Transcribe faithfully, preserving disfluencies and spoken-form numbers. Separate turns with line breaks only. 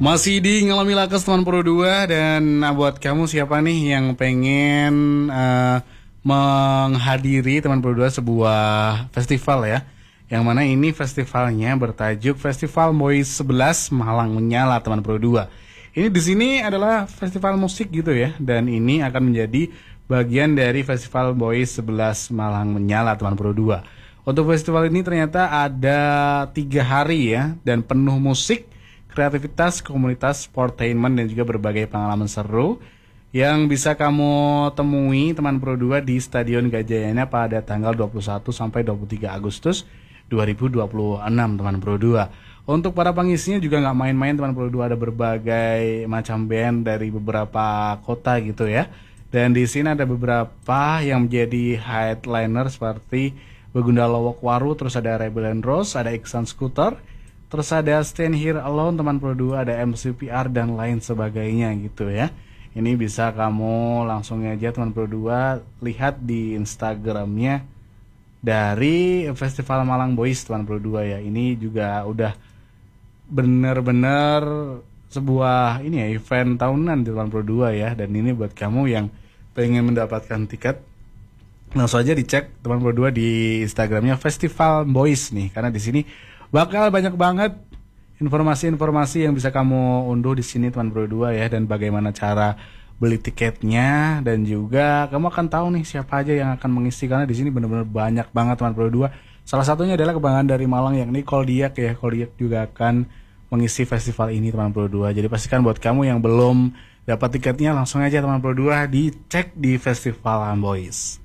Masih di Ngalami Lakas teman Pro dua. Dan nah, buat kamu siapa nih yang pengen uh, menghadiri teman Pro dua sebuah festival ya, yang mana ini festivalnya bertajuk Festival Boys sebelas Malang Menyala teman Pro dua. Ini di sini adalah festival musik gitu ya, dan ini akan menjadi bagian dari Festival Boys sebelas Malang Menyala teman Pro dua. Untuk festival ini ternyata ada tiga hari ya, dan penuh musik, kreativitas, komunitas, sportainment, dan juga berbagai pengalaman seru yang bisa kamu temui teman Pro dua di Stadion Gajayana pada tanggal dua puluh satu sampai dua puluh tiga Agustus dua ribu dua puluh enam teman Pro dua. Untuk para pengisinya juga nggak main-main teman Pro dua, ada berbagai macam band dari beberapa kota gitu ya. Dan di sini ada beberapa yang menjadi headliner seperti Begunda Lowokwaru, terus ada Rebel and Rose, ada Iksan Scooter, terus ada Stand Here Alone teman Pro dua, ada M C P R dan lain sebagainya gitu ya. Ini bisa kamu langsung aja teman Pro dua lihat di Instagramnya dari Festival Malang Boys teman Pro dua ya. Ini juga udah bener-bener sebuah ini ya, event tahunan di teman Pro dua ya. Dan ini buat kamu yang pengen mendapatkan tiket, langsung aja dicek teman Pro dua di Instagramnya Festival Boys nih, karena di sini bakal banyak banget informasi-informasi yang bisa kamu unduh di sini teman Pro dua ya, dan bagaimana cara beli tiketnya, dan juga kamu akan tahu nih siapa aja yang akan mengisi, karena di sini benar-benar banyak banget teman Pro dua. Salah satunya adalah kebanggaan dari Malang yakni Koldiak ya. Koldiak juga akan mengisi festival ini teman Pro dua. Jadi pastikan buat kamu yang belum dapat tiketnya, langsung aja teman Pro dua dicek di Festival Boys.